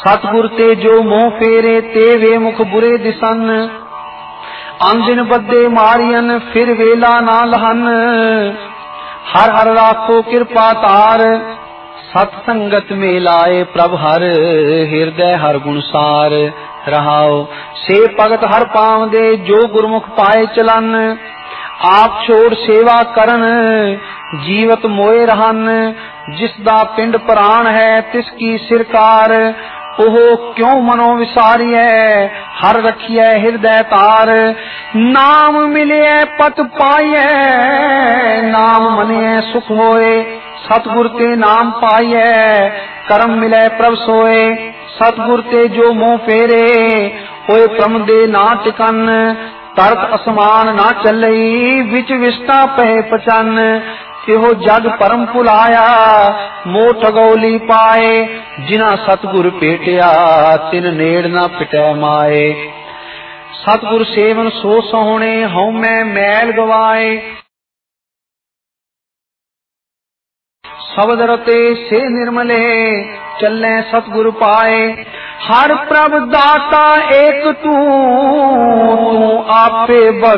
सतगुर ते जो मोह फेरे ते वे मुख बुरे दिसन। अंदिन बदे मारियन फिर वेला ना लहन। हर हर राखो कृपा तार सतसंगत में लाए प्रभ हर हृदय हर गुणसार। रहाओ से भगत हर पाव दे जो गुरमुख पाए चलन। आप छोड़ सेवा करन जीवत मोए रहन। जिसदा पिंड प्राण है तिसकी सिरकार। ओह क्यों मनो विसारिय हर रखिए हृदय तार। नाम मिले पत पाइए नाम मने सुख होए। सतगुर ते नाम पाइए कर्म मिले प्रभ सोए। सतगुर ते जो मोह फेरे होए प्रम दे ना टिकन। तरत असमान ना चलई विच विस्ता पहे पचन। इहो जग परम भुलाया मोह ठगौली पाए। जिना सतगुर पेटिया तिन नेड़ ना पिटै माए। सतगुर सेवन सो सोहणे हउमै मैल गवाए। शब्द रते से निर्मले चले सतगुर पाए। हर प्रभ दाता एक तू आपे